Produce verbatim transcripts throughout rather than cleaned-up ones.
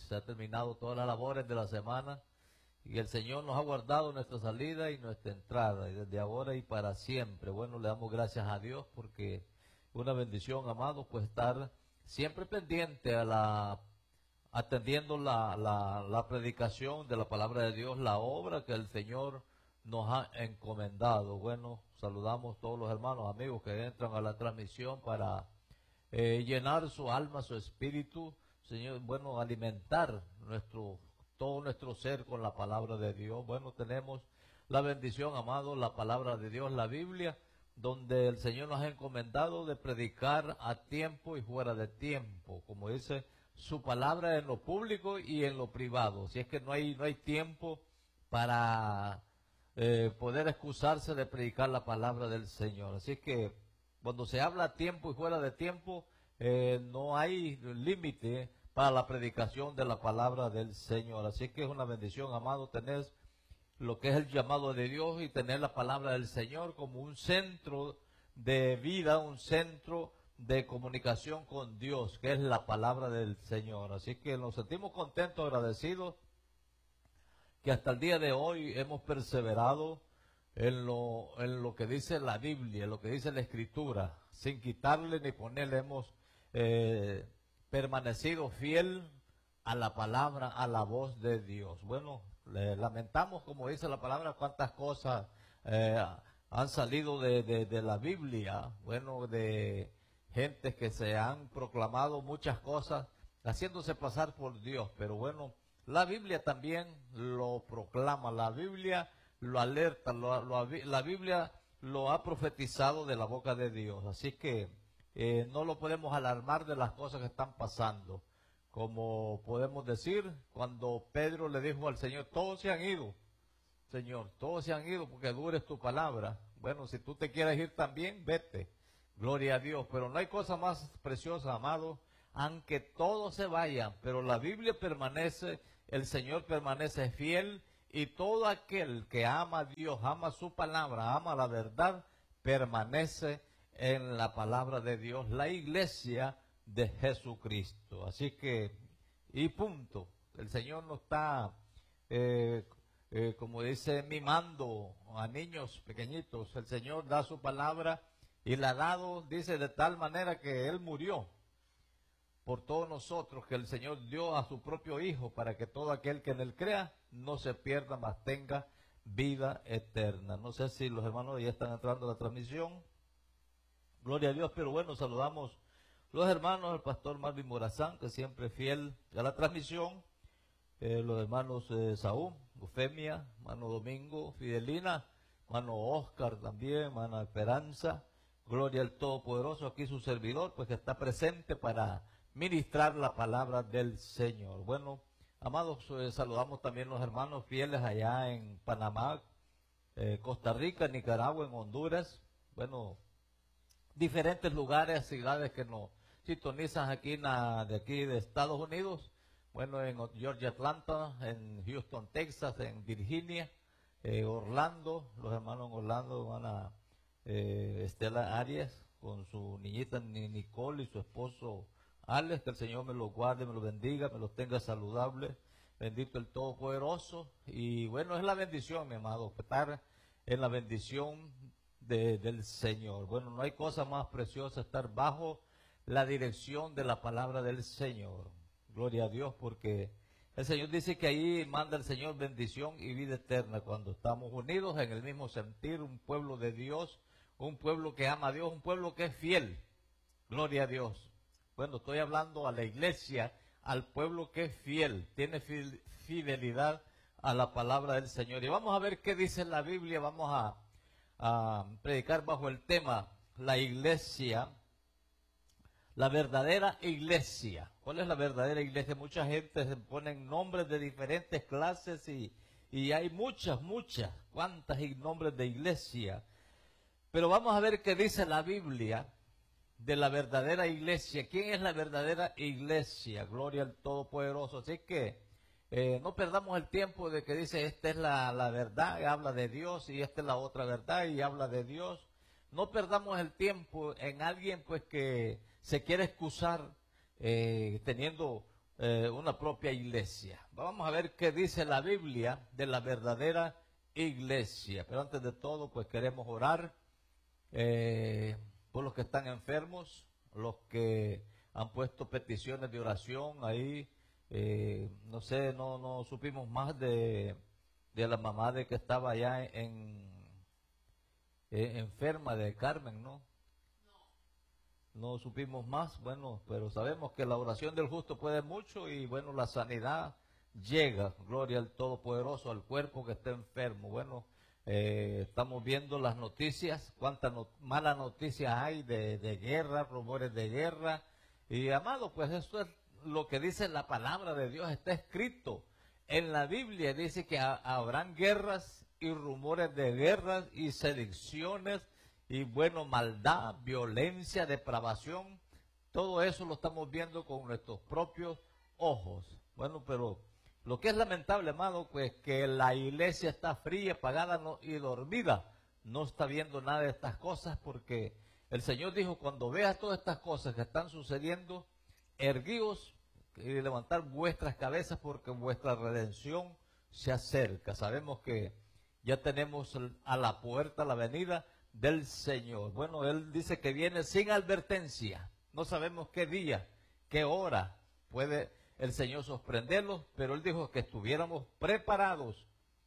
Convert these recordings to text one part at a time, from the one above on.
se ha terminado todas las labores de la semana y el Señor nos ha guardado nuestra salida y nuestra entrada, y desde ahora y para siempre. Bueno, le damos gracias a Dios porque una bendición, amados, pues estar siempre pendiente a la, atendiendo la, la, la predicación de la palabra de Dios, la obra que el Señor nos ha encomendado. Bueno, saludamos a todos los hermanos, amigos que entran a la transmisión para eh, llenar su alma, su espíritu, Señor, bueno, alimentar nuestro todo nuestro ser con la palabra de Dios. Bueno, tenemos la bendición, amado, la palabra de Dios, la Biblia, donde el Señor nos ha encomendado de predicar a tiempo y fuera de tiempo, como dice su palabra, en lo público y en lo privado. Si es que no hay, no hay tiempo para eh, poder excusarse de predicar la palabra del Señor. Así que cuando se habla a tiempo y fuera de tiempo, eh, no hay límite para la predicación de la palabra del Señor. Así que es una bendición, amado, tener lo que es el llamado de Dios y tener la palabra del Señor como un centro de vida, un centro de comunicación con Dios, que es la palabra del Señor. Así que nos sentimos contentos, agradecidos, que hasta el día de hoy hemos perseverado en lo, en lo que dice la Biblia, en lo que dice la Escritura, sin quitarle ni ponerle. Hemos eh, permanecido fiel a la palabra, a la voz de Dios. Bueno, le lamentamos, como dice la palabra, cuántas cosas eh, han salido de, de, de la Biblia, bueno, de gentes que se han proclamado muchas cosas, haciéndose pasar por Dios, pero bueno, la Biblia también lo proclama, la Biblia lo alerta, lo, lo, la Biblia lo ha profetizado de la boca de Dios, así que Eh, no lo podemos alarmar de las cosas que están pasando. Como podemos decir, cuando Pedro le dijo al Señor, todos se han ido, Señor, todos se han ido porque dures tu palabra. Bueno, si tú te quieres ir también, vete. Gloria a Dios. Pero no hay cosa más preciosa, amado, aunque todos se vayan, pero la Biblia permanece, el Señor permanece fiel, y todo aquel que ama a Dios, ama su palabra, ama la verdad, permanece en la palabra de Dios, la iglesia de Jesucristo. Así que, y punto, el Señor no está, eh, eh, como dice, mimando a niños pequeñitos. El Señor da su palabra y la ha dado, dice, de tal manera que Él murió por todos nosotros, que el Señor dio a su propio Hijo para que todo aquel que en Él crea no se pierda, mas tenga vida eterna. No sé si los hermanos ya están entrando a la transmisión. Gloria a Dios, pero bueno, saludamos los hermanos, el pastor Marvin Morazán, que siempre es fiel a la transmisión, eh, los hermanos eh, Saúl, Eufemia, hermano Domingo, Fidelina, hermano Oscar también, hermana Esperanza, gloria al Todopoderoso, aquí su servidor, pues que está presente para ministrar la palabra del Señor. Bueno, amados, eh, saludamos también los hermanos fieles allá en Panamá, eh, Costa Rica, Nicaragua, en Honduras, bueno, diferentes lugares, ciudades que nos sintonizan aquí, na, de aquí de Estados Unidos, bueno, en Georgia, Atlanta, en Houston, Texas, en Virginia, eh, Orlando, los hermanos en Orlando, hermana eh, Estela Arias, con su niñita Nicole y su esposo Alex, que el Señor me los guarde, me los bendiga, me los tenga saludables, bendito el Todopoderoso. Y bueno, es la bendición, mi amado, estar en la bendición De, del Señor. Bueno, no hay cosa más preciosa estar bajo la dirección de la palabra del Señor. Gloria a Dios, porque el Señor dice que ahí manda el Señor bendición y vida eterna cuando estamos unidos en el mismo sentir, un pueblo de Dios, un pueblo que ama a Dios, un pueblo que es fiel. Gloria a Dios. Bueno, estoy hablando a la iglesia, al pueblo que es fiel, tiene fidelidad a la palabra del Señor. Y vamos a ver qué dice la Biblia, vamos a a predicar bajo el tema la iglesia, la verdadera iglesia. ¿Cuál es la verdadera iglesia? Mucha gente se pone nombres de diferentes clases y, y hay muchas, muchas, cuantas nombres de iglesia. Pero vamos a ver qué dice la Biblia de la verdadera iglesia. ¿Quién es la verdadera iglesia? Gloria al Todopoderoso. Así que Eh, no perdamos el tiempo de que dice esta es la, la verdad y habla de Dios, y esta es la otra verdad y habla de Dios. No perdamos el tiempo en alguien pues que se quiere excusar eh, teniendo eh, una propia iglesia. Vamos a ver qué dice la Biblia de la verdadera iglesia. Pero antes de todo, pues queremos orar eh, por los que están enfermos, los que han puesto peticiones de oración ahí. Eh, no sé, no, no supimos más de, de la mamá de que estaba allá en, en enferma de Carmen, ¿no? No supimos más, bueno, pero sabemos que la oración del justo puede mucho y bueno, la sanidad llega, gloria al Todopoderoso, al cuerpo que está enfermo. Bueno, eh, estamos viendo las noticias, cuántas no, malas noticias hay de, de guerra, rumores de guerra. Y amado, pues eso es lo que dice la palabra de Dios, está escrito en la Biblia, dice que ha, habrán guerras y rumores de guerras y selecciones. Y bueno, maldad, violencia, depravación, todo eso lo estamos viendo con nuestros propios ojos. Bueno, pero lo que es lamentable, hermano, pues que la iglesia está fría, apagada no, y dormida. No está viendo nada de estas cosas porque el Señor dijo, cuando veas todas estas cosas que están sucediendo, erguíos y levantar vuestras cabezas porque vuestra redención se acerca. Sabemos que ya tenemos a la puerta la venida del Señor. Bueno, Él dice que viene sin advertencia. No sabemos qué día, qué hora puede el Señor sorprenderlos, pero Él dijo que estuviéramos preparados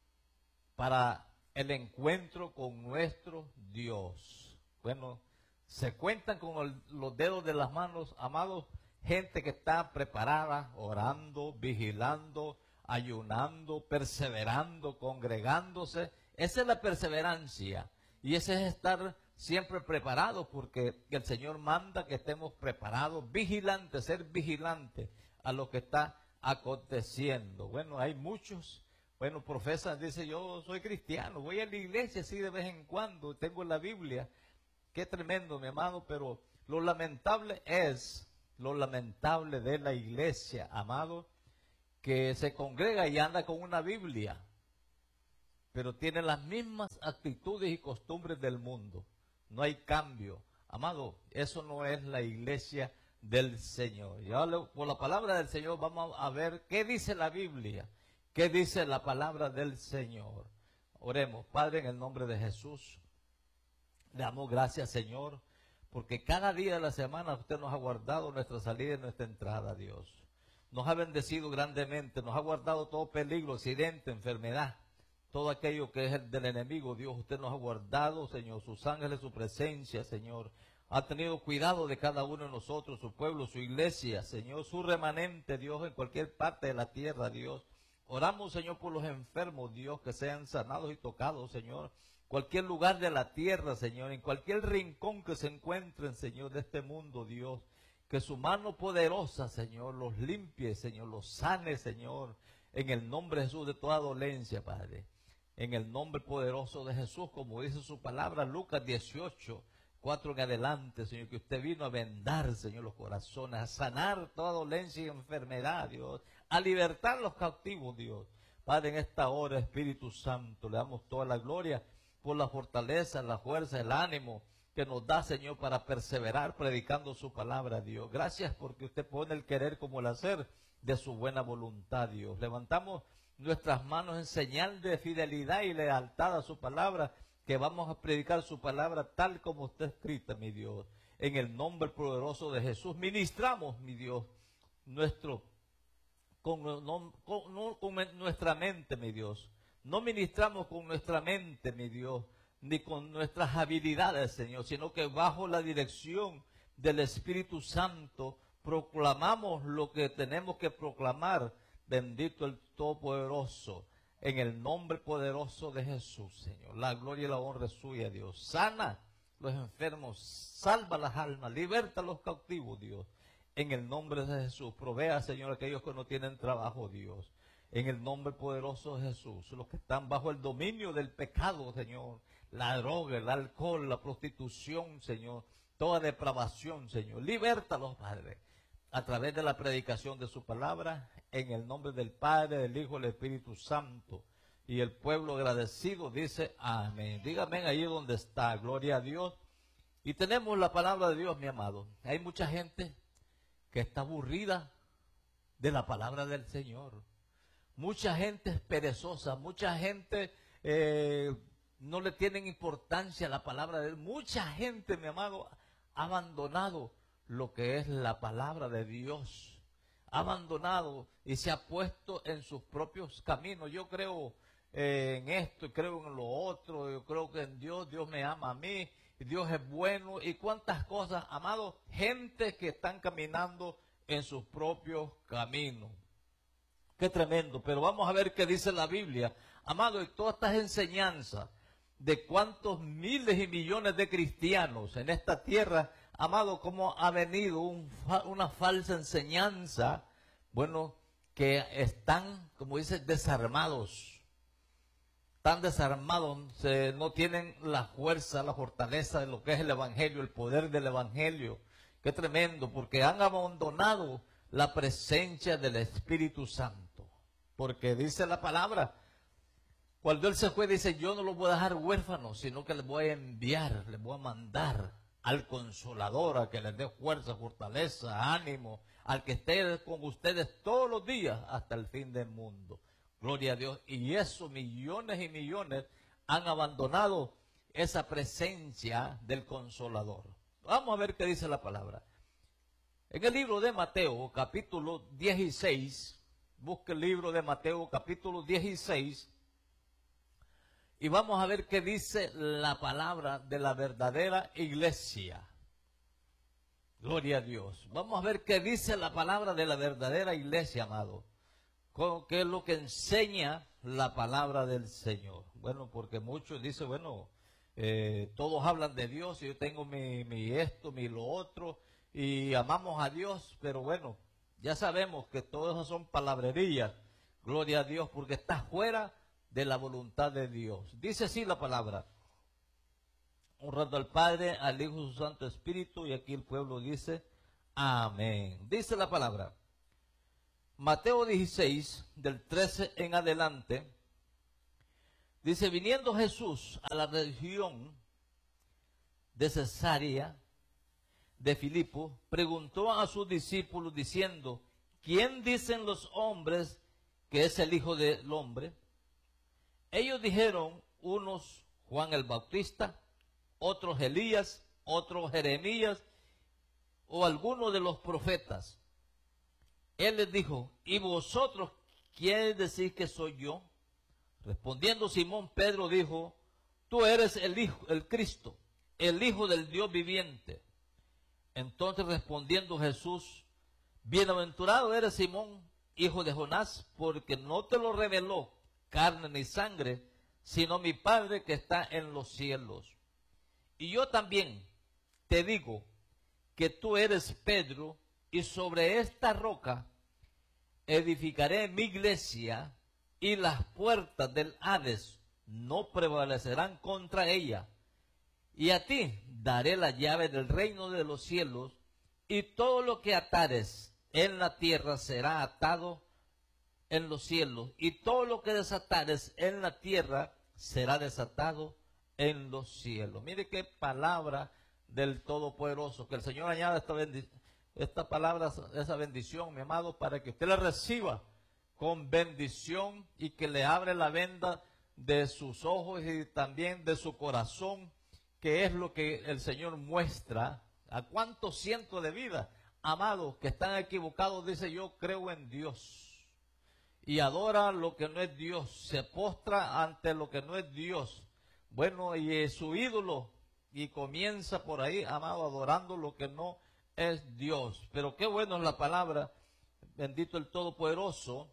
para el encuentro con nuestro Dios. Bueno, se cuentan con el, los dedos de las manos, amados, gente que está preparada, orando, vigilando, ayunando, perseverando, congregándose. Esa es la perseverancia. Y ese es estar siempre preparados, porque el Señor manda que estemos preparados, vigilantes, ser vigilantes a lo que está aconteciendo. Bueno, hay muchos, bueno, profesan, dice, yo soy cristiano, voy a la iglesia así de vez en cuando, tengo la Biblia. Qué tremendo, mi amado, pero lo lamentable es, lo lamentable de la iglesia, amado, que se congrega y anda con una Biblia, pero tiene las mismas actitudes y costumbres del mundo. No hay cambio. Amado, eso no es la iglesia del Señor. Y ahora, por la palabra del Señor, vamos a ver qué dice la Biblia, qué dice la palabra del Señor. Oremos. Padre, en el nombre de Jesús, le damos gracias, Señor, porque cada día de la semana usted nos ha guardado nuestra salida y nuestra entrada, Dios. Nos ha bendecido grandemente, nos ha guardado todo peligro, accidente, enfermedad. Todo aquello que es el del enemigo, Dios, usted nos ha guardado, Señor, sus ángeles, su presencia, Señor. Ha tenido cuidado de cada uno de nosotros, su pueblo, su iglesia, Señor, su remanente, Dios, en cualquier parte de la tierra, Dios. Oramos, Señor, por los enfermos, Dios, que sean sanados y tocados, Señor. Cualquier lugar de la tierra, Señor, en cualquier rincón que se encuentren, Señor, de este mundo, Dios. Que su mano poderosa, Señor, los limpie, Señor, los sane, Señor, en el nombre de Jesús de toda dolencia, Padre. En el nombre poderoso de Jesús, como dice su palabra, Lucas dieciocho, cuatro en adelante, Señor, que usted vino a vendar, Señor, los corazones, a sanar toda dolencia y enfermedad, Dios, a libertar los cautivos, Dios. Padre, en esta hora, Espíritu Santo, le damos toda la gloria por la fortaleza, la fuerza, el ánimo que nos da, Señor, para perseverar predicando su palabra, Dios. Gracias porque usted pone el querer como el hacer de su buena voluntad, Dios. Levantamos nuestras manos en señal de fidelidad y lealtad a su palabra, que vamos a predicar su palabra tal como está escrita, mi Dios. En el nombre poderoso de Jesús, ministramos, mi Dios, nuestro, con, no, con, no, con nuestra mente, mi Dios. No ministramos con nuestra mente, mi Dios, ni con nuestras habilidades, Señor, sino que bajo la dirección del Espíritu Santo proclamamos lo que tenemos que proclamar. Bendito el Todopoderoso, en el nombre poderoso de Jesús, Señor. La gloria y la honra es suya, Dios. Sana los enfermos, salva las almas, liberta a los cautivos, Dios. En el nombre de Jesús, provea, Señor, a aquellos que no tienen trabajo, Dios. En el nombre poderoso de Jesús, los que están bajo el dominio del pecado, Señor. La droga, el alcohol, la prostitución, Señor. Toda depravación, Señor. Libértalos, Padre, a través de la predicación de su palabra, en el nombre del Padre, del Hijo y del Espíritu Santo. Y el pueblo agradecido dice amén. Dígame ahí donde está, gloria a Dios. Y tenemos la palabra de Dios, mi amado. Hay mucha gente que está aburrida de la palabra del Señor. Mucha gente es perezosa, mucha gente eh, no le tienen importancia a la palabra de Dios. Mucha gente, mi amado, ha abandonado lo que es la palabra de Dios. Ha abandonado y se ha puesto en sus propios caminos. Yo creo eh, en esto, creo en lo otro, yo creo que en Dios, Dios me ama a mí, Dios es bueno y cuántas cosas, amado, gente que están caminando en sus propios caminos. Qué tremendo, pero vamos a ver qué dice la Biblia. Amado, y todas estas enseñanzas de cuántos miles y millones de cristianos en esta tierra, amado, cómo ha venido un, una falsa enseñanza, bueno, que están, como dice, desarmados. Están desarmados, se, no tienen la fuerza, la fortaleza de lo que es el Evangelio, el poder del Evangelio. Qué tremendo, porque han abandonado la presencia del Espíritu Santo. Porque dice la palabra, cuando Él se fue, dice, yo no los voy a dejar huérfanos, sino que les voy a enviar, les voy a mandar al Consolador, a que les dé fuerza, fortaleza, ánimo, al que esté con ustedes todos los días hasta el fin del mundo. Gloria a Dios. Y esos millones y millones han abandonado esa presencia del Consolador. Vamos a ver qué dice la palabra. En el libro de Mateo, capítulo dieciséis, busque el libro de Mateo, capítulo dieciséis, y vamos a ver qué dice la palabra de la verdadera iglesia. Gloria a Dios. Vamos a ver qué dice la palabra de la verdadera iglesia, amado. ¿Qué es lo que enseña la palabra del Señor? Bueno, porque muchos dicen, bueno, eh, todos hablan de Dios, y yo tengo mi, mi esto, mi lo otro, y amamos a Dios, pero bueno, ya sabemos que todo eso son palabrerías. Gloria a Dios, porque está fuera de la voluntad de Dios. Dice así la palabra, honrando al Padre, al Hijo y a su Santo Espíritu, y aquí el pueblo dice, amén. Dice la palabra, Mateo dieciséis, del trece en adelante, dice, viniendo Jesús a la región de Cesarea de Filipo, preguntó a sus discípulos diciendo, ¿quién dicen los hombres que es el Hijo del Hombre? Ellos dijeron, unos Juan el Bautista, otros Elías, otros Jeremías, o alguno de los profetas. Él les dijo, ¿y vosotros quién decís que soy yo? Respondiendo Simón Pedro dijo, tú eres el Hijo, el Cristo, el Hijo del Dios viviente. Entonces respondiendo Jesús, bienaventurado eres Simón, hijo de Jonás, porque no te lo reveló carne ni sangre, sino mi Padre que está en los cielos. Y yo también te digo que tú eres Pedro, y sobre esta roca edificaré mi iglesia, y las puertas del Hades no prevalecerán contra ella. Y a ti daré la llave del reino de los cielos, y todo lo que atares en la tierra será atado en los cielos, y todo lo que desatares en la tierra será desatado en los cielos. Mire qué palabra del Todopoderoso, que el Señor añada esta, esta palabra, esa bendición, mi amado, para que usted la reciba con bendición y que le abre la venda de sus ojos y también de su corazón, que es lo que el Señor muestra. A cuántos cientos de vidas, amados, que están equivocados, dice, yo creo en Dios, y adora lo que no es Dios, se postra ante lo que no es Dios. Bueno, y es su ídolo, y comienza por ahí, amado, adorando lo que no es Dios. Pero qué bueno es la palabra, bendito el Todopoderoso,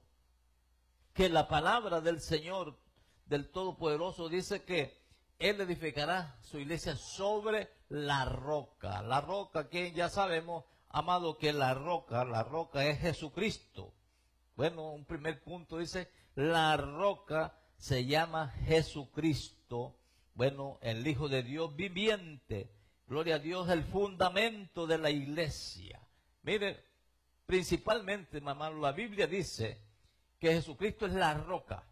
que la palabra del Señor, del Todopoderoso, dice que Él edificará su iglesia sobre la roca. La roca, que ya sabemos, amado, que la roca, la roca es Jesucristo. Bueno, un primer punto dice, la roca se llama Jesucristo. Bueno, el Hijo de Dios viviente. Gloria a Dios, el fundamento de la iglesia. Mire, principalmente, mamá, la Biblia dice que Jesucristo es la roca.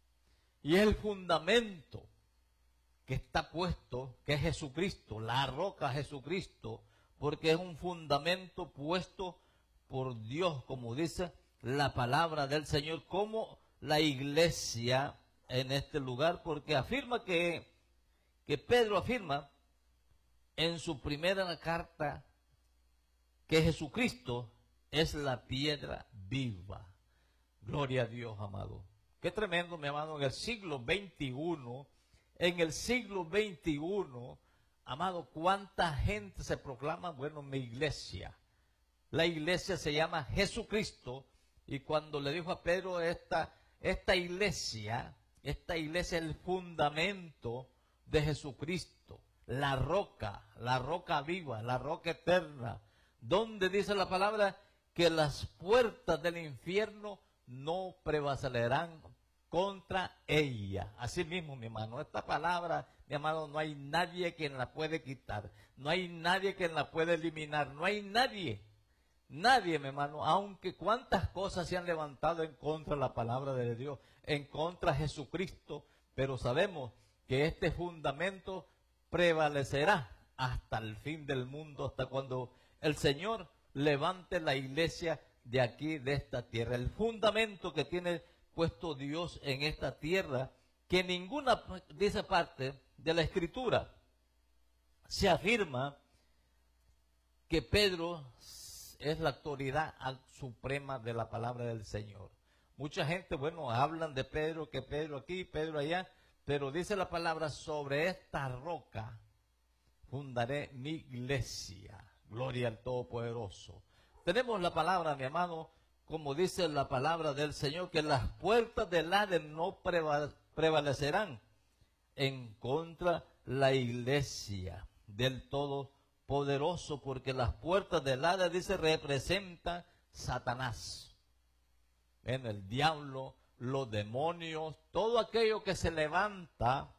Y es el fundamento que está puesto, que es Jesucristo, la roca Jesucristo, porque es un fundamento puesto por Dios, como dice la palabra del Señor como la iglesia en este lugar, porque afirma que, que Pedro afirma en su primera carta que Jesucristo es la piedra viva. Gloria a Dios, amado. Qué tremendo, mi amado, en el siglo veintiuno, en el siglo veintiuno, amado, cuánta gente se proclama, bueno, mi iglesia. La iglesia se llama Jesucristo, y cuando le dijo a Pedro, esta, esta iglesia, esta iglesia es el fundamento de Jesucristo, la roca, la roca viva, la roca eterna, donde dice la palabra que las puertas del infierno no prevalecerán contra ella. Así mismo, mi hermano, esta palabra, mi hermano, no hay nadie quien la puede quitar, no hay nadie quien la puede eliminar, no hay nadie, nadie, mi hermano, aunque cuántas cosas se han levantado en contra de la palabra de Dios, en contra de Jesucristo, pero sabemos que este fundamento prevalecerá hasta el fin del mundo, hasta cuando el Señor levante la iglesia de aquí, de esta tierra. El fundamento que tiene puesto Dios en esta tierra, que ninguna de esa parte de la Escritura se afirma que Pedro es la autoridad suprema de la palabra del Señor. Mucha gente, bueno, hablan de Pedro, que Pedro aquí, Pedro allá, pero dice la palabra, sobre esta roca fundaré mi iglesia. Gloria al Todopoderoso. Tenemos la palabra, mi hermano, como dice la palabra del Señor, que las puertas del Hades no prevalecerán en contra la iglesia del Todopoderoso, porque las puertas del Hades, dice, representan Satanás. En el diablo, los demonios, todo aquello que se levanta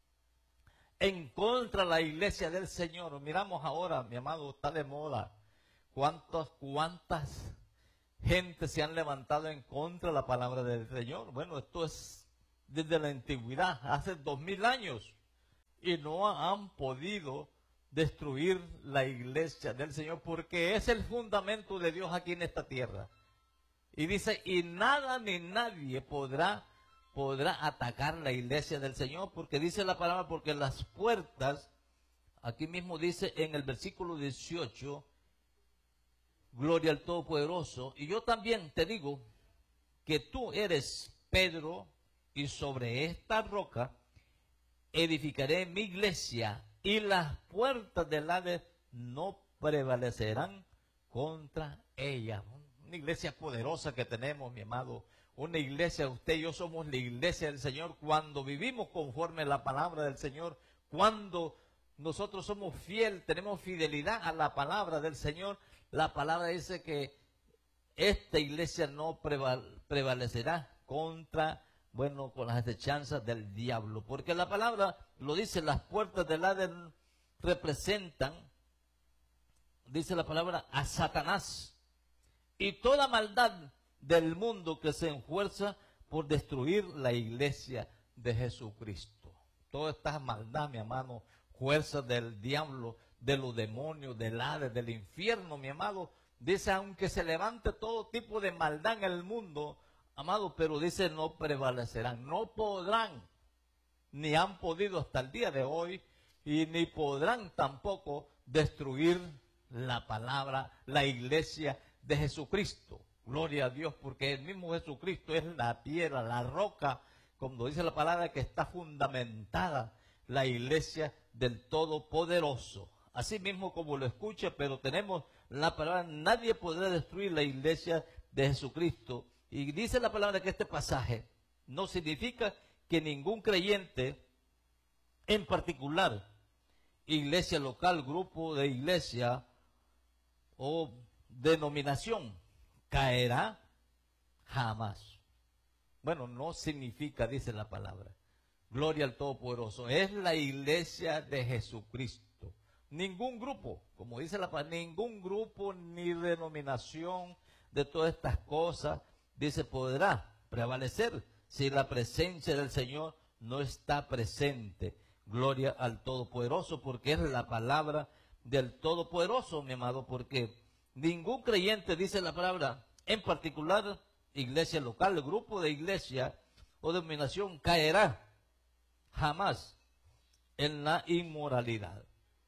en contra de la iglesia del Señor. Miramos ahora, mi amado, está de moda. ¿Cuántas, cuántas gente se han levantado en contra de la palabra del Señor? Bueno, esto es desde la antigüedad, hace dos mil años. Y no han podido destruir la iglesia del Señor, porque es el fundamento de Dios aquí en esta tierra. Y dice, y nada ni nadie podrá podrá atacar la iglesia del Señor, porque dice la palabra, porque las puertas, aquí mismo dice en el versículo dieciocho, gloria al Todopoderoso, y yo también te digo que tú eres Pedro, y sobre esta roca edificaré mi iglesia, y las puertas del Hades no prevalecerán contra ella. Una iglesia poderosa que tenemos, mi amado. Una iglesia, usted y yo somos la iglesia del Señor cuando vivimos conforme a la palabra del Señor, cuando nosotros somos fieles, tenemos fidelidad a la palabra del Señor. La palabra dice que esta iglesia no prevalecerá contra, bueno, con las acechanzas del diablo, porque la palabra lo dice, las puertas del Hades representan, dice la palabra, a Satanás y toda maldad del mundo que se esfuerza por destruir la iglesia de Jesucristo. Toda esta maldad, mi hermano, fuerzas del diablo, de los demonios, del Hades, del infierno, mi amado, dice, aunque se levante todo tipo de maldad en el mundo, amado, pero dice, no prevalecerán, no podrán, ni han podido hasta el día de hoy, y ni podrán tampoco destruir la palabra, la iglesia de Jesucristo. Gloria a Dios, porque el mismo Jesucristo es la piedra, la roca, como dice la palabra, que está fundamentada la iglesia del Todopoderoso. Así mismo como lo escucha, pero tenemos la palabra, nadie podrá destruir la iglesia de Jesucristo. Y dice la palabra que este pasaje no significa que ningún creyente, en particular, iglesia local, grupo de iglesia o denominación, caerá jamás. Bueno, no significa, dice la palabra. Gloria al Todopoderoso. Es la iglesia de Jesucristo. Ningún grupo, como dice la palabra, ningún grupo ni denominación de todas estas cosas, dice, podrá prevalecer si la presencia del Señor no está presente. Gloria al Todopoderoso, porque es la palabra del Todopoderoso, mi amado, porque ningún creyente, dice la palabra, en particular iglesia local, el grupo de iglesia o denominación caerá jamás en la inmoralidad.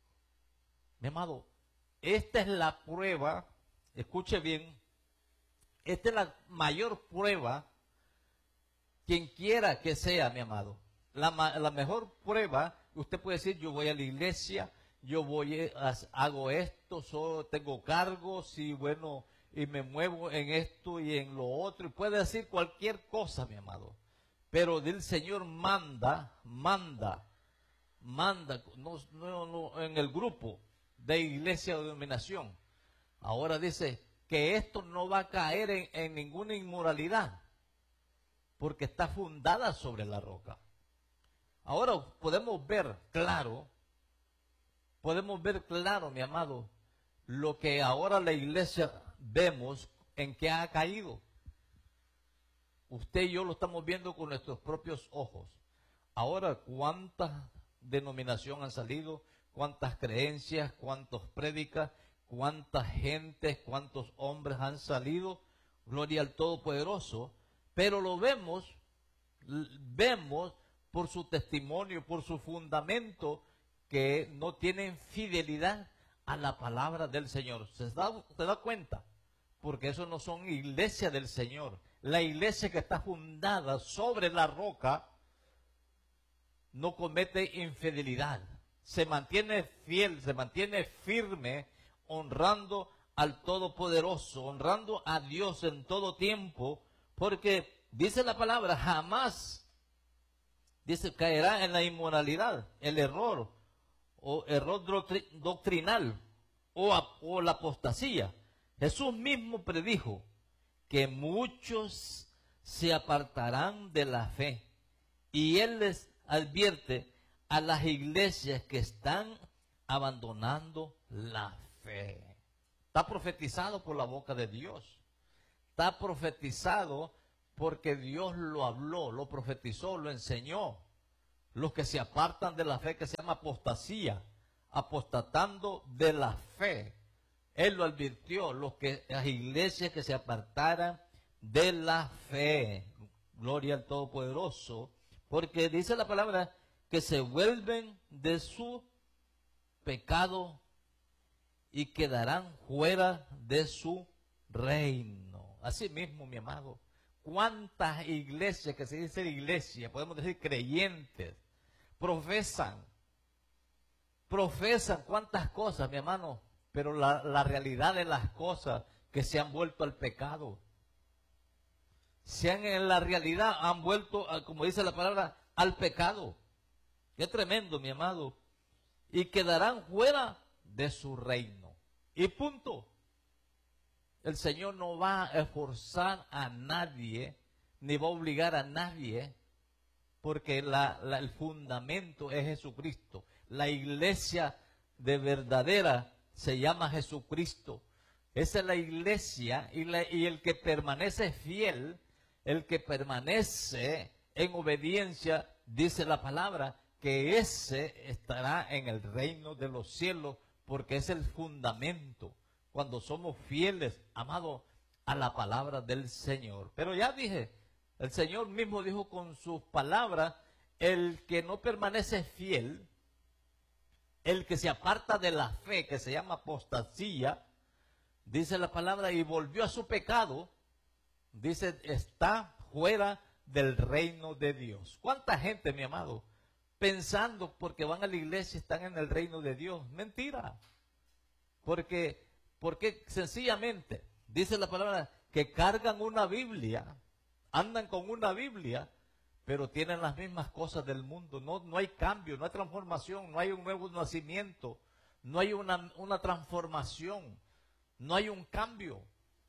Mi amado, esta es la prueba, escuche bien, esta es la mayor prueba, quien quiera que sea, mi amado. La, la mejor prueba, usted puede decir, yo voy a la iglesia, yo voy, a, hago esto, solo tengo cargos y bueno, y me muevo en esto y en lo otro, y puede decir cualquier cosa, mi amado. Pero el Señor manda, manda, manda, no, no, no, en el grupo de iglesia o denominación. Ahora dice que esto no va a caer en, en ninguna inmoralidad, porque está fundada sobre la roca. Ahora podemos ver claro, podemos ver claro, mi amado, lo que ahora la iglesia vemos en que ha caído. Usted y yo lo estamos viendo con nuestros propios ojos. Ahora, ¿cuántas denominaciones han salido? ¿Cuántas creencias? ¿Cuántos prédicas? ¿Cuántas gentes? ¿Cuántos hombres han salido? Gloria al Todopoderoso. Pero lo vemos, vemos por su testimonio, por su fundamento, que no tienen fidelidad a la palabra del Señor. ¿Se da, se da cuenta? Porque eso no son iglesias del Señor. La iglesia que está fundada sobre la roca no comete infidelidad. Se mantiene fiel, se mantiene firme, honrando al Todopoderoso, honrando a Dios en todo tiempo, porque dice la palabra, jamás, dice, caerá en la inmoralidad, el error, o error doctrinal, o, o la apostasía. Jesús mismo predijo que muchos se apartarán de la fe, y Él les advierte a las iglesias que están abandonando la fe. Está profetizado por la boca de Dios. Está profetizado porque Dios lo habló, lo profetizó, lo enseñó. Los que se apartan de la fe, que se llama apostasía, apostatando de la fe. Él lo advirtió, los que, las iglesias que se apartaran de la fe. Gloria al Todopoderoso. Porque dice la palabra que se vuelven de su pecado y quedarán fuera de su reino. Así mismo, mi amado, cuántas iglesias, que se dice iglesia, podemos decir creyentes, profesan, profesan cuántas cosas, mi hermano, pero la, la realidad de las cosas que se han vuelto al pecado. Se han, en la realidad han vuelto, como dice la palabra, al pecado. Qué tremendo, mi amado. Y quedarán fuera de su reino. Y punto. El Señor no va a esforzar a nadie, ni va a obligar a nadie, porque la, la, el fundamento es Jesucristo. La iglesia de verdadera se llama Jesucristo. Esa es la iglesia, y, la, y el que permanece fiel, el que permanece en obediencia, dice la palabra, que ese estará en el reino de los cielos, porque es el fundamento, cuando somos fieles, amados, a la palabra del Señor. Pero ya dije, el Señor mismo dijo con sus palabras, el que no permanece fiel, el que se aparta de la fe, que se llama apostasía, dice la palabra, y volvió a su pecado, dice, está fuera del reino de Dios. ¿Cuánta gente, mi amado, pensando porque van a la iglesia están en el reino de Dios? Mentira. Porque, porque sencillamente, dice la palabra, que cargan una Biblia, andan con una Biblia, pero tienen las mismas cosas del mundo. No, no hay cambio, no hay transformación, no hay un nuevo nacimiento, no hay una, una transformación, no hay un cambio.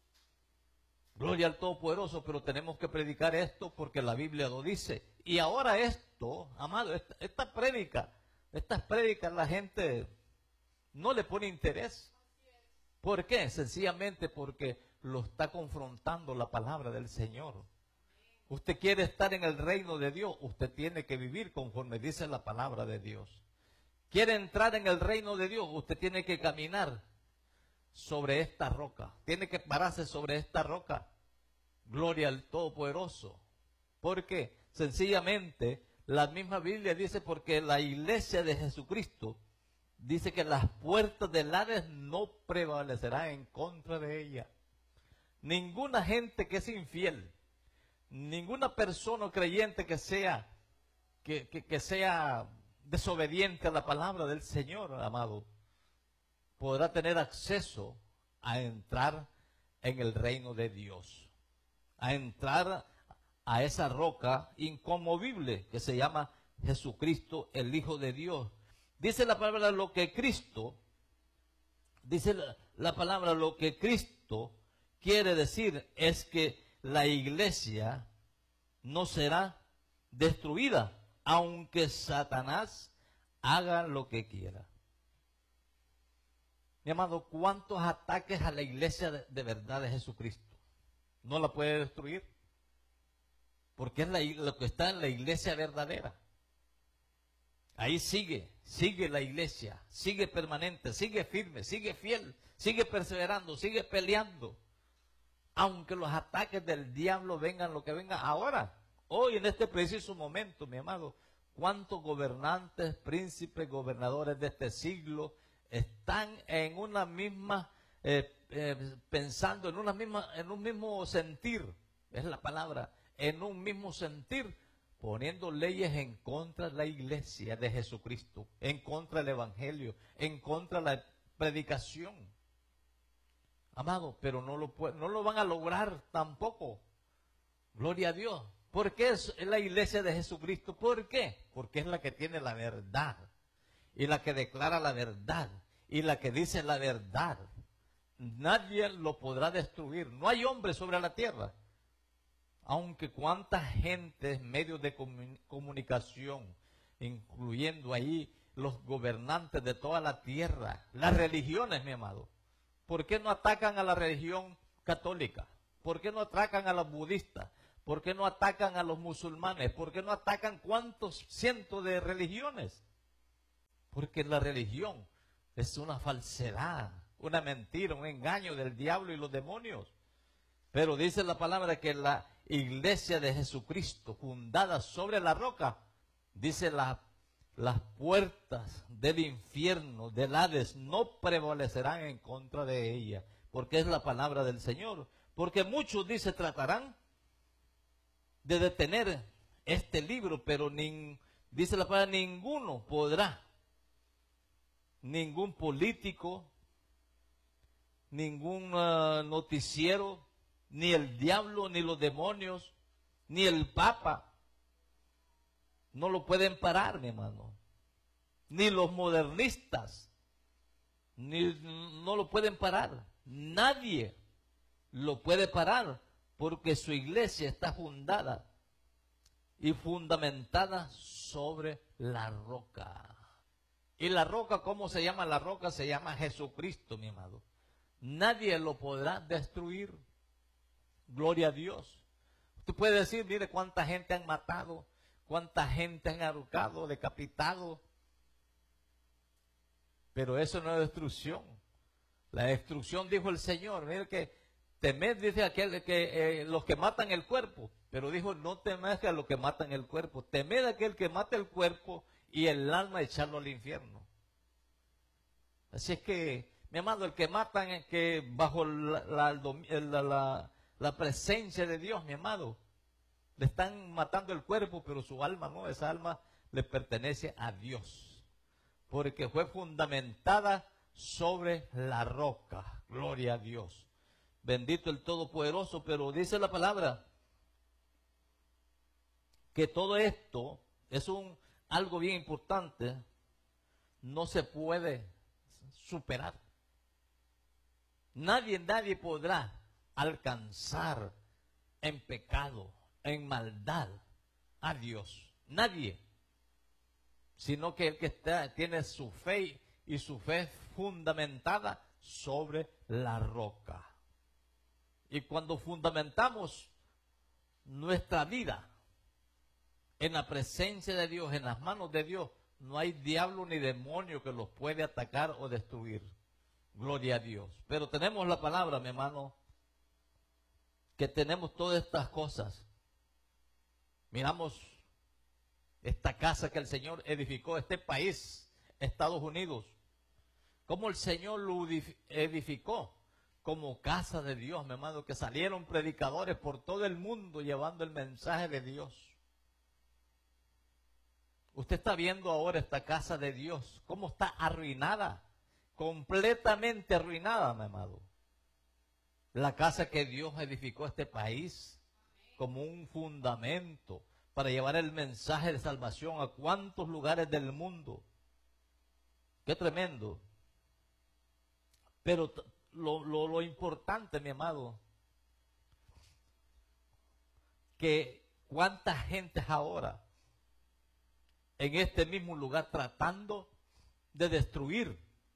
Gloria al Todopoderoso, pero tenemos que predicar esto porque la Biblia lo dice. Y ahora esto, amado, esta, esta prédica, estas prédicas la gente no le pone interés. ¿Por qué? Sencillamente porque lo está confrontando la palabra del Señor. Usted quiere estar en el reino de Dios, usted tiene que vivir conforme dice la palabra de Dios. Quiere entrar en el reino de Dios, usted tiene que caminar sobre esta roca. Tiene que pararse sobre esta roca. Gloria al Todopoderoso. Porque sencillamente la misma Biblia dice, porque la iglesia de Jesucristo dice que las puertas del Hades no prevalecerán en contra de ella. Ninguna gente que es infiel, ninguna persona creyente que sea, que, que, que sea desobediente a la palabra del Señor, amado, podrá tener acceso a entrar en el reino de Dios, a entrar a esa roca inconmovible que se llama Jesucristo, el Hijo de Dios. Dice la palabra lo que Cristo, dice la, la palabra lo que Cristo quiere decir es que la iglesia no será destruida, aunque Satanás haga lo que quiera. Mi amado, ¿cuántos ataques a la iglesia de, de verdad de Jesucristo no la puede destruir? Porque es la, lo que está en la iglesia verdadera. Ahí sigue, sigue la iglesia, sigue permanente, sigue firme, sigue fiel, sigue perseverando, sigue peleando. Aunque los ataques del diablo vengan lo que venga ahora, hoy en este preciso momento, mi amado, ¿cuántos gobernantes, príncipes, gobernadores de este siglo están en una misma, eh, eh, pensando en una misma, en un mismo sentir, es la palabra, en un mismo sentir, poniendo leyes en contra de la iglesia de Jesucristo, en contra del evangelio, en contra de la predicación? Amado, pero no lo, no lo van a lograr tampoco. Gloria a Dios. ¿Por qué es la iglesia de Jesucristo? ¿Por qué? Porque es la que tiene la verdad, y la que declara la verdad, y la que dice la verdad. Nadie lo podrá destruir. No hay hombre sobre la tierra. Aunque cuánta gente, medios de comunicación, incluyendo ahí los gobernantes de toda la tierra, las religiones, mi amado. ¿Por qué no atacan a la religión católica? ¿Por qué no atacan a los budistas? ¿Por qué no atacan a los musulmanes? ¿Por qué no atacan cuántos cientos de religiones? Porque la religión es una falsedad, una mentira, un engaño del diablo y los demonios. Pero dice la palabra que la iglesia de Jesucristo, fundada sobre la roca, dice la, las puertas del infierno, del Hades, no prevalecerán en contra de ella, porque es la palabra del Señor. Porque muchos, dice, tratarán de detener este libro, pero nin, dice la palabra, ninguno podrá, ningún político, ningún uh, noticiero, ni el diablo, ni los demonios, ni el Papa, no lo pueden parar, mi hermano. Ni los modernistas, ni, no lo pueden parar. Nadie lo puede parar, porque su iglesia está fundada y fundamentada sobre la roca. Y la roca, ¿cómo se llama la roca? Se llama Jesucristo, mi amado. Nadie lo podrá destruir. Gloria a Dios. Usted puede decir, mire cuánta gente han matado, cuánta gente han ahorcado, decapitado. Pero eso no es destrucción. La destrucción, dijo el Señor, mire que temed, dice aquel que eh, los que matan el cuerpo. Pero dijo, no temed a los que matan el cuerpo, temed a aquel que mata el cuerpo y el alma echarlo al infierno. Así es que, mi amado, el que matan, que bajo la, la, la, la La presencia de Dios, mi amado, le están matando el cuerpo, pero su alma no, esa alma le pertenece a Dios, porque fue fundamentada sobre la roca. Gloria a Dios. Bendito el Todopoderoso. Pero dice la palabra que todo esto es un algo bien importante, no se puede superar. Nadie, nadie podrá alcanzar en pecado, en maldad a Dios. Nadie. Sino que el que está, tiene su fe y su fe fundamentada sobre la roca. Y cuando fundamentamos nuestra vida en la presencia de Dios, en las manos de Dios, no hay diablo ni demonio que los puede atacar o destruir. Gloria a Dios. Pero tenemos la palabra, mi hermano, que tenemos todas estas cosas. Miramos esta casa que el Señor edificó, este país, Estados Unidos. Cómo el Señor lo edificó como casa de Dios, mi amado, que salieron predicadores por todo el mundo llevando el mensaje de Dios. Usted está viendo ahora esta casa de Dios, cómo está arruinada, completamente arruinada, mi amado. La casa que Dios edificó este país como un fundamento para llevar el mensaje de salvación a cuántos lugares del mundo. Qué tremendo. Pero lo, lo, lo importante, mi amado, que cuánta gente ahora en este mismo lugar tratando de destruir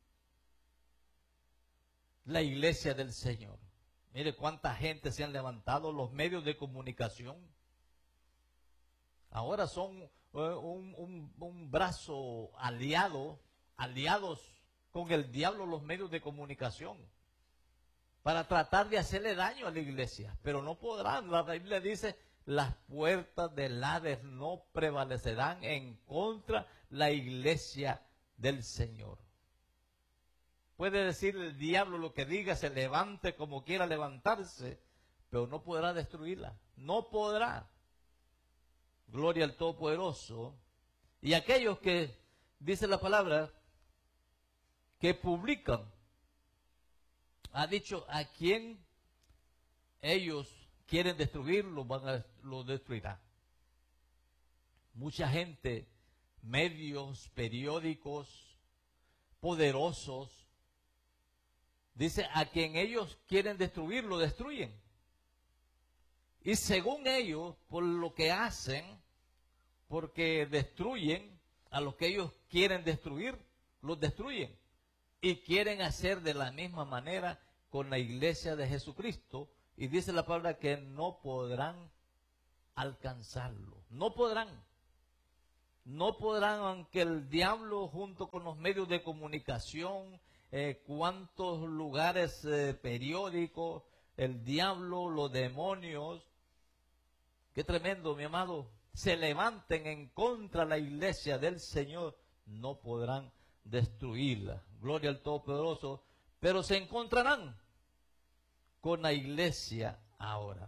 la iglesia del Señor. Mire cuánta gente se han levantado, los medios de comunicación. Ahora son eh, un, un, un brazo aliado, aliados con el diablo los medios de comunicación, para tratar de hacerle daño a la iglesia. Pero no podrán. La Biblia dice, las puertas del Hades no prevalecerán en contra de la iglesia del Señor. Puede decir el diablo lo que diga, se levante como quiera levantarse, pero no podrá destruirla. No podrá. Gloria al Todopoderoso. Y aquellos que, dice la palabra, que publican, ha dicho a quien ellos quieren destruirlo, van a, lo destruirán. Mucha gente, medios, periódicos, poderosos, dice, a quien ellos quieren destruir, lo destruyen. Y según ellos, por lo que hacen, porque destruyen a los que ellos quieren destruir, los destruyen. Y quieren hacer de la misma manera con la iglesia de Jesucristo. Y dice la palabra que no podrán alcanzarlo. No podrán. No podrán, aunque el diablo junto con los medios de comunicación, Eh, cuántos lugares eh, periódicos, el diablo, los demonios, qué tremendo, mi amado, se levanten en contra de la iglesia del Señor, no podrán destruirla. Gloria al Todopoderoso, pero se encontrarán con la iglesia ahora.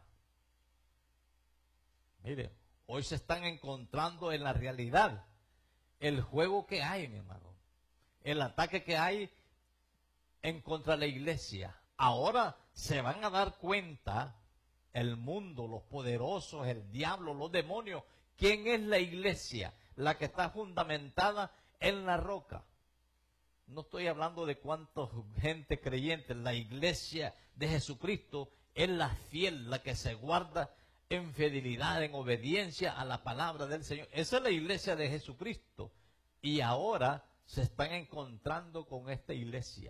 Mire, hoy se están encontrando en la realidad el juego que hay, mi hermano, el ataque que hay en contra de la iglesia. Ahora se van a dar cuenta el mundo, los poderosos, el diablo, los demonios, quién es la iglesia, la que está fundamentada en la roca. No estoy hablando de cuánta gente creyente, la iglesia de Jesucristo es la fiel, la que se guarda en fidelidad, en obediencia a la palabra del Señor. Esa es la iglesia de Jesucristo. Y ahora se están encontrando con esta iglesia.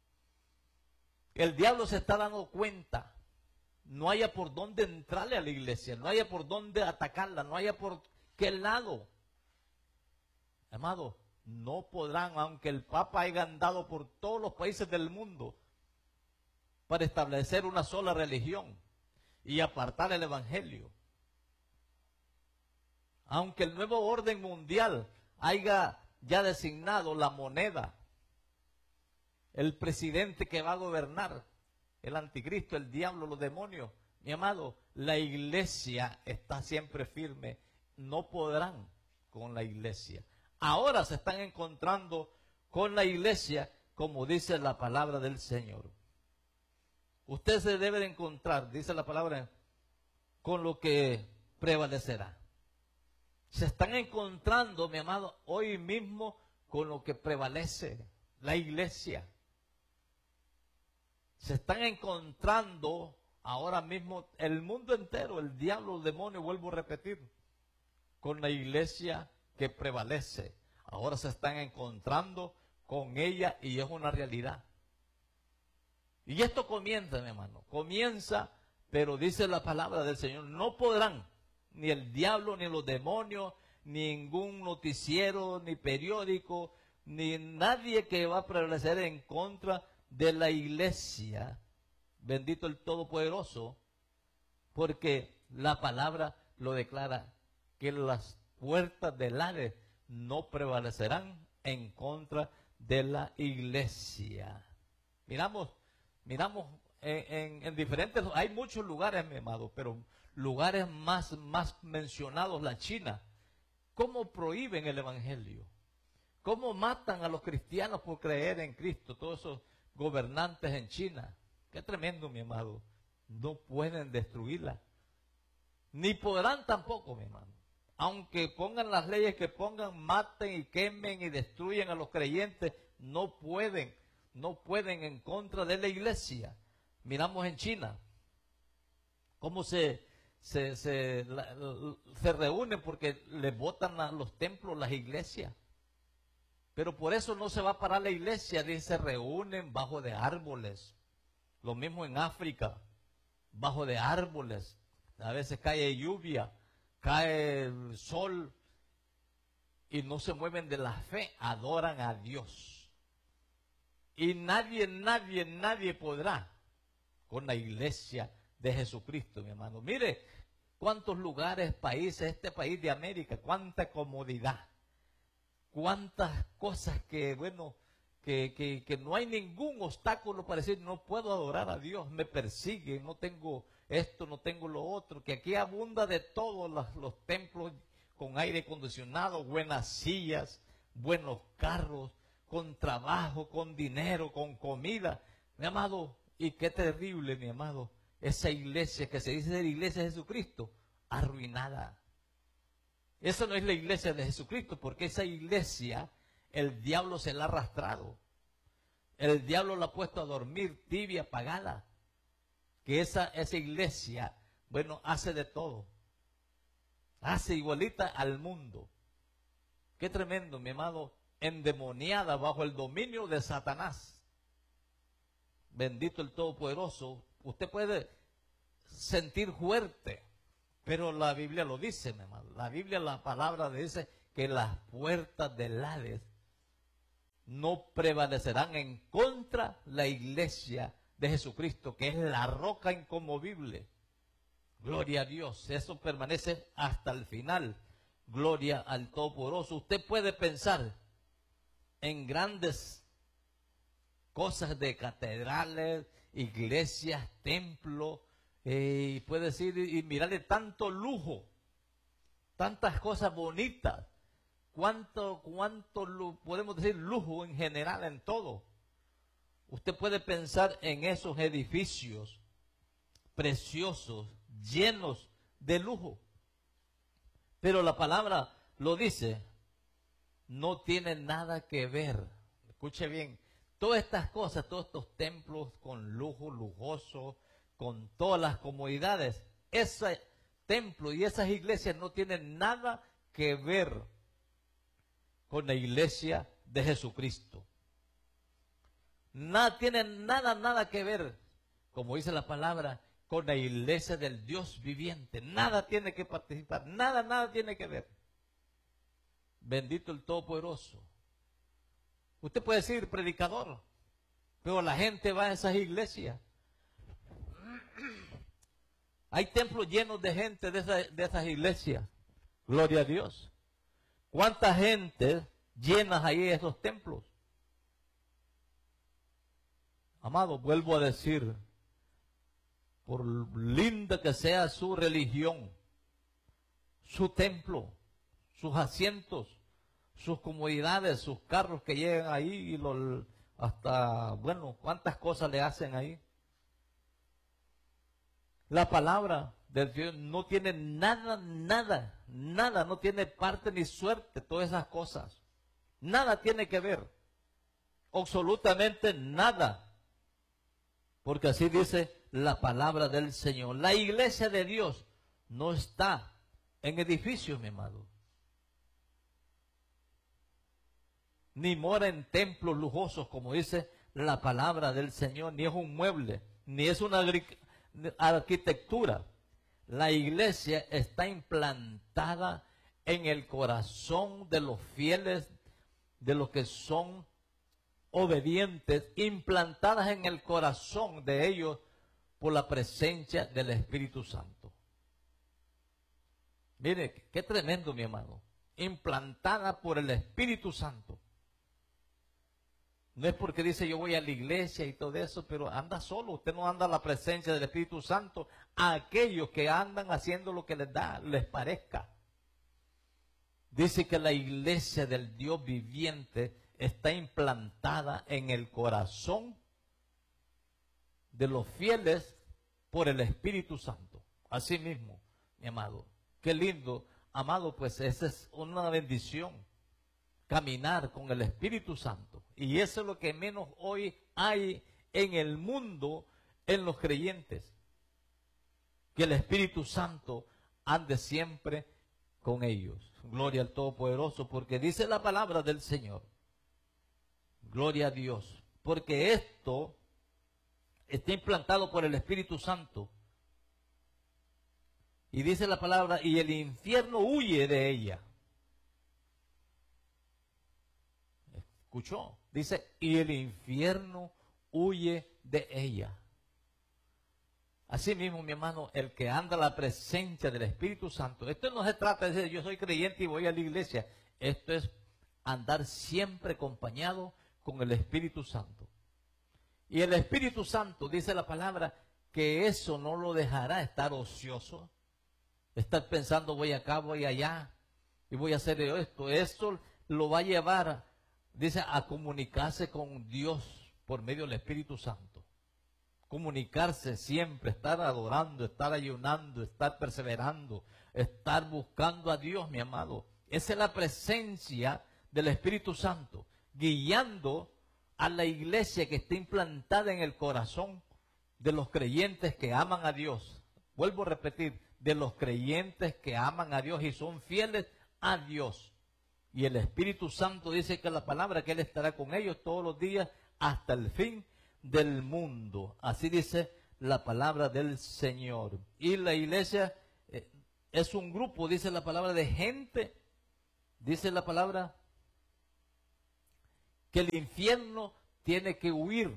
El diablo se está dando cuenta, no haya por dónde entrarle a la iglesia, no haya por dónde atacarla, no haya por qué lado. Amado, no podrán, aunque el Papa haya andado por todos los países del mundo para establecer una sola religión y apartar el evangelio. Aunque el nuevo orden mundial haya ya designado la moneda, el presidente que va a gobernar, el anticristo, el diablo, los demonios, mi amado, la iglesia está siempre firme. No podrán con la iglesia. Ahora se están encontrando con la iglesia, como dice la palabra del Señor. Usted se debe de encontrar, dice la palabra, con lo que prevalecerá. Se están encontrando, mi amado, hoy mismo con lo que prevalece, la iglesia. Se están encontrando ahora mismo el mundo entero, el diablo, el demonio, vuelvo a repetir, con la iglesia que prevalece. Ahora se están encontrando con ella y es una realidad. Y esto comienza, mi hermano, comienza, pero dice la palabra del Señor, no podrán, ni el diablo, ni los demonios, ningún noticiero, ni periódico, ni nadie que va a prevalecer en contra de la iglesia, bendito el Todopoderoso, porque la palabra lo declara, que las puertas del Hades no prevalecerán en contra de la iglesia. Miramos, miramos en, en, en diferentes, hay muchos lugares, mi amado, pero lugares más, más mencionados, la China, cómo prohíben el evangelio, cómo matan a los cristianos por creer en Cristo, todos esos gobernantes en China. Qué tremendo, mi amado. No pueden destruirla, ni podrán tampoco, mi hermano. Aunque pongan las leyes que pongan, maten y quemen y destruyen a los creyentes, no pueden, no pueden en contra de la iglesia. Miramos en China cómo se, se, se, la, se reúnen porque les botan a los templos, las iglesias. Pero por eso no se va a parar la iglesia, dice, se reúnen bajo de árboles. Lo mismo en África, bajo de árboles. A veces cae lluvia, cae el sol y no se mueven de la fe, adoran a Dios. Y nadie, nadie, nadie podrá con la iglesia de Jesucristo, mi hermano. Mire cuántos lugares, países, este país de América, cuánta comodidad, cuántas cosas que, bueno, que, que, que no hay ningún obstáculo para decir, no puedo adorar a Dios, me persigue, no tengo esto, no tengo lo otro, que aquí abunda de todos los, los templos con aire acondicionado, buenas sillas, buenos carros, con trabajo, con dinero, con comida. Mi amado, y qué terrible, mi amado, esa iglesia que se dice la iglesia de Jesucristo, arruinada. Esa no es la iglesia de Jesucristo, porque esa iglesia el diablo se la ha arrastrado. El diablo la ha puesto a dormir tibia, apagada. Que esa, esa iglesia, bueno, hace de todo. Hace igualita al mundo. Qué tremendo, mi amado, endemoniada bajo el dominio de Satanás. Bendito el Todopoderoso. Usted puede sentir fuerte, pero la Biblia lo dice, mi amado. La Biblia, la palabra dice que las puertas del Hades no prevalecerán en contra la iglesia de Jesucristo, que es la roca inconmovible. Gloria a Dios, eso permanece hasta el final. Gloria al Todopoderoso. Usted puede pensar en grandes cosas de catedrales, iglesias, templos, eh, y puede decir, y, y mirarle tanto lujo, tantas cosas bonitas, cuánto, cuánto podemos decir lujo en general, en todo. Usted puede pensar en esos edificios preciosos, llenos de lujo. Pero la palabra lo dice, no tiene nada que ver. Escuche bien, todas estas cosas, todos estos templos con lujo, lujoso, con todas las comodidades, ese templo y esas iglesias no tienen nada que ver con la iglesia de Jesucristo. Nada, tienen nada, nada que ver, como dice la palabra, con la iglesia del Dios viviente. Nada tiene que participar, nada, nada tiene que ver. Bendito el Todopoderoso. Usted puede decir predicador, pero la gente va a esas iglesias. Hay templos llenos de gente de, esa, de esas iglesias. Gloria a Dios. ¿Cuánta gente llena ahí esos templos? Amado, vuelvo a decir, por linda que sea su religión, su templo, sus asientos, sus comodidades, sus carros que llegan ahí y los, hasta, bueno, cuántas cosas le hacen ahí. La palabra del Dios no tiene nada, nada, nada, no tiene parte ni suerte, todas esas cosas. Nada tiene que ver, absolutamente nada. Porque así dice la palabra del Señor. La iglesia de Dios no está en edificios, mi amado. Ni mora en templos lujosos, como dice la palabra del Señor. Ni es un mueble, ni es una arquitectura. La iglesia está implantada en el corazón de los fieles, de los que son obedientes, implantadas en el corazón de ellos por la presencia del Espíritu Santo. Mire, qué tremendo, mi hermano. Implantada por el Espíritu Santo. No es porque dice yo voy a la iglesia y todo eso, pero anda solo. Usted no anda a la presencia del Espíritu Santo a aquellos que andan haciendo lo que les da, les parezca. Dice que la iglesia del Dios viviente está implantada en el corazón de los fieles por el Espíritu Santo. Así mismo, mi amado. Qué lindo, amado, pues esa es una bendición. Caminar con el Espíritu Santo. Y eso es lo que menos hoy hay en el mundo, en los creyentes. Que el Espíritu Santo ande siempre con ellos. Gloria al Todopoderoso, porque dice la palabra del Señor. Gloria a Dios. Porque esto está implantado por el Espíritu Santo. Y dice la palabra, y el infierno huye de ella. ¿Escuchó? Dice, y el infierno huye de ella. Así mismo, mi hermano, el que anda a la presencia del Espíritu Santo. Esto no se trata de decir, yo soy creyente y voy a la iglesia. Esto es andar siempre acompañado con el Espíritu Santo. Y el Espíritu Santo, dice la palabra, que eso no lo dejará estar ocioso. Estar pensando, voy acá, voy allá, y voy a hacer esto. Eso lo va a llevar, dice, a comunicarse con Dios por medio del Espíritu Santo. Comunicarse siempre, estar adorando, estar ayunando, estar perseverando, estar buscando a Dios, mi amado. Esa es la presencia del Espíritu Santo, guiando a la iglesia que está implantada en el corazón de los creyentes que aman a Dios. Vuelvo a repetir, de los creyentes que aman a Dios y son fieles a Dios. Y el Espíritu Santo dice que la palabra que Él estará con ellos todos los días hasta el fin del mundo. Así dice la palabra del Señor. Y la iglesia eh, es un grupo, dice la palabra, de gente, dice la palabra, que el infierno tiene que huir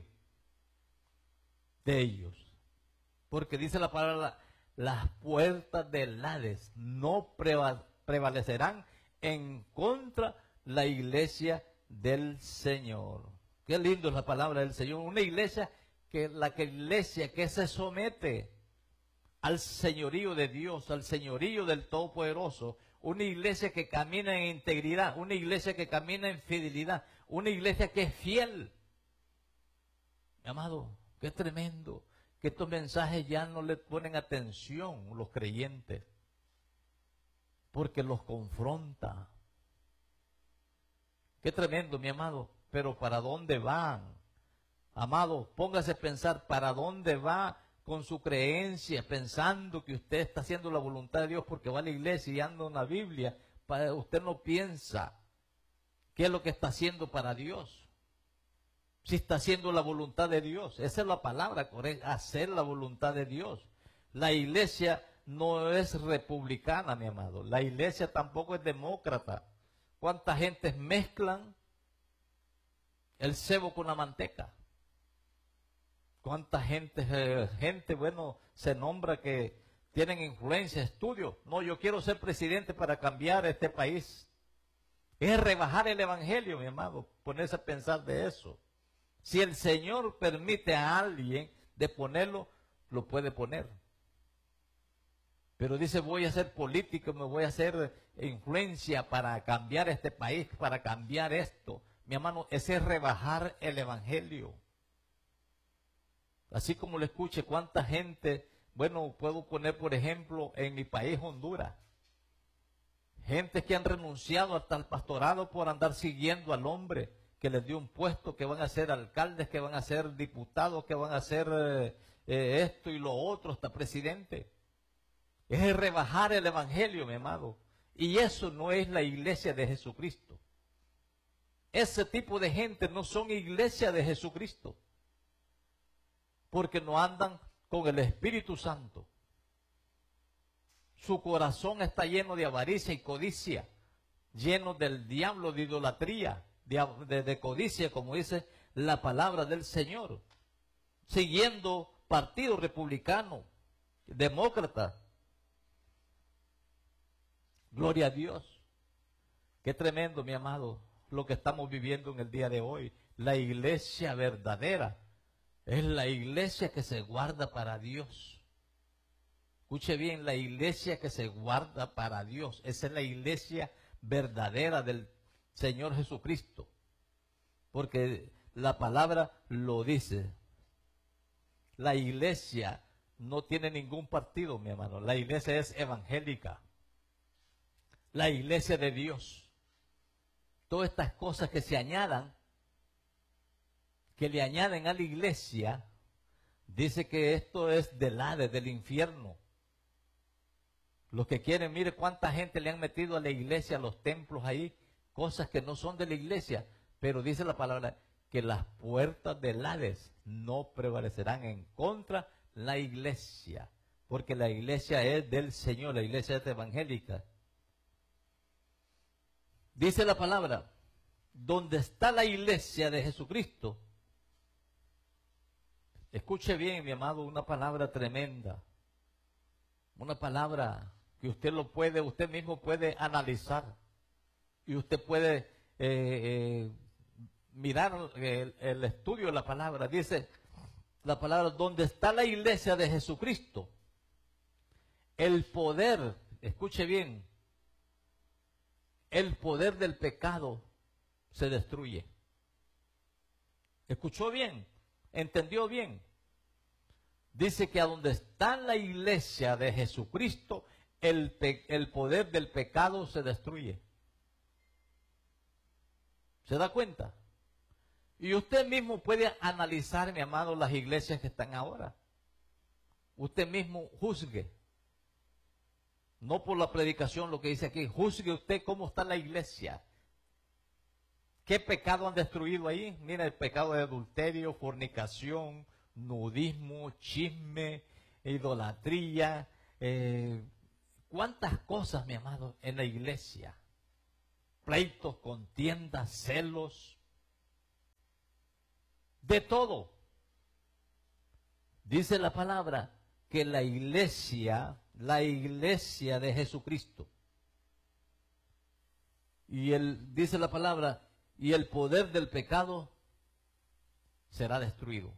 de ellos. Porque dice la palabra, las puertas del Hades no prevalecerán en contra la iglesia del Señor. Qué lindo es la palabra del Señor. Una iglesia que la que iglesia que se somete al señorío de Dios, al señorío del Todopoderoso. Una iglesia que camina en integridad, una iglesia que camina en fidelidad, una iglesia que es fiel. Mi amado, qué tremendo que estos mensajes ya no le ponen atención los creyentes, porque los confronta. Qué tremendo, mi amado, pero ¿para dónde van? Amado, póngase a pensar para dónde va con su creencia, pensando que usted está haciendo la voluntad de Dios porque va a la iglesia y anda en la Biblia. Para, usted no piensa qué es lo que está haciendo para Dios. Si está haciendo la voluntad de Dios. Esa es la palabra correcta, hacer la voluntad de Dios. La iglesia no es republicana, mi amado. La iglesia tampoco es demócrata. ¿Cuántas gentes mezclan el cebo con la manteca? ¿Cuánta gente, eh, gente, bueno, se nombra que tienen influencia, estudio? No, yo quiero ser presidente para cambiar este país. Es rebajar el evangelio, mi amado, ponerse a pensar de eso. Si el Señor permite a alguien de ponerlo, lo puede poner. Pero dice, voy a hacer político, me voy a hacer influencia para cambiar este país, para cambiar esto. Mi hermano, ese es rebajar el evangelio. Así como lo escuche, cuánta gente, bueno, puedo poner por ejemplo en mi país, Honduras. Gente que han renunciado hasta el pastorado por andar siguiendo al hombre que les dio un puesto, que van a ser alcaldes, que van a ser diputados, que van a ser eh, eh, esto y lo otro, hasta presidente. Es rebajar el evangelio, mi amado. Y eso no es la iglesia de Jesucristo. Ese tipo de gente no son iglesia de Jesucristo. Porque no andan con el Espíritu Santo. Su corazón está lleno de avaricia y codicia, lleno del diablo, de idolatría, de, de, de codicia, como dice la palabra del Señor, siguiendo partido republicano, demócrata. Gloria a Dios. Qué tremendo, mi amado, lo que estamos viviendo en el día de hoy. La iglesia verdadera es la iglesia que se guarda para Dios. Escuche bien, la iglesia que se guarda para Dios. Esa es la iglesia verdadera del Señor Jesucristo. Porque la palabra lo dice. La iglesia no tiene ningún partido, mi hermano. La iglesia es evangélica. La iglesia de Dios. Todas estas cosas que se añadan, que le añaden a la iglesia, dice que esto es del Hades, del infierno. Los que quieren, mire cuánta gente le han metido a la iglesia, a los templos ahí, cosas que no son de la iglesia, pero dice la palabra que las puertas del Hades no prevalecerán en contra de la iglesia, porque la iglesia es del Señor, la iglesia es evangélica. Dice la palabra, donde está la iglesia de Jesucristo, escuche bien, mi amado, una palabra tremenda, una palabra que usted lo puede, usted mismo puede analizar y usted puede eh, eh, mirar el, el estudio de la palabra. Dice la palabra, donde está la iglesia de Jesucristo, el poder, escuche bien, el poder del pecado se destruye. ¿Escuchó bien? ¿Entendió bien? Dice que a donde está la iglesia de Jesucristo, el, pe el poder del pecado se destruye. ¿Se da cuenta? Y usted mismo puede analizar, mi amado, las iglesias que están ahora. Usted mismo juzgue. No por la predicación, lo que dice aquí. Juzgue usted cómo está la iglesia. ¿Qué pecado han destruido ahí? Mira, el pecado de adulterio, fornicación, nudismo, chisme, idolatría. Eh, ¿Cuántas cosas, mi amado, en la iglesia? Pleitos, contiendas, celos. De todo. Dice la palabra que la iglesia, la iglesia de Jesucristo, y el, dice la palabra, y el poder del pecado será destruido.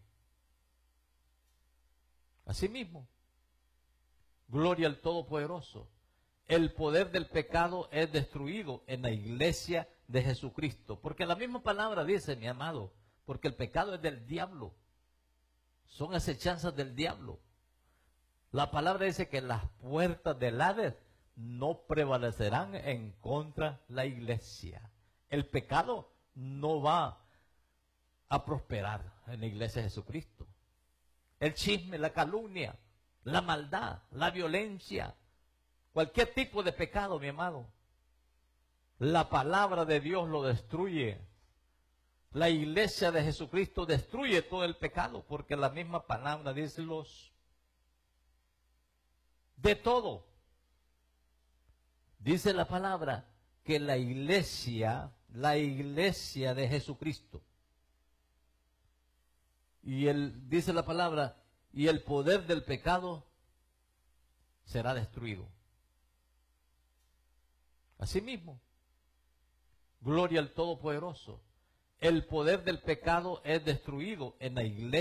Asimismo, gloria al Todopoderoso. El poder del pecado es destruido en la iglesia de Jesucristo. Porque la misma palabra dice, mi amado, porque el pecado es del diablo. Son acechanzas del diablo. La palabra dice que las puertas del Hades no prevalecerán en contra de la iglesia. El pecado no va a prosperar en la iglesia de Jesucristo. El chisme, la calumnia, la maldad, la violencia, cualquier tipo de pecado, mi amado, la palabra de Dios lo destruye. La iglesia de Jesucristo destruye todo el pecado, porque la misma palabra dice los de todo. Dice la palabra que la iglesia, la iglesia de Jesucristo, y el, dice la palabra, y el poder del pecado será destruido. Asimismo, gloria al Todopoderoso. El poder del pecado es destruido en la iglesia